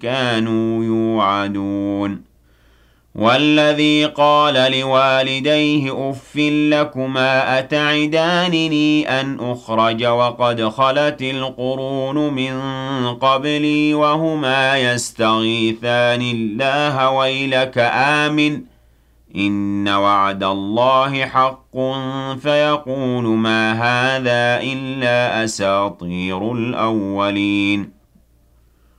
كانوا يوعدون والذي قال لوالديه أف لكما أتعدانني أن أخرج وقد خلت القرون من قبلي وهما يستغيثان الله ويلك آمن إن وعد الله حق فيقول ما هذا إلا أساطير الأولين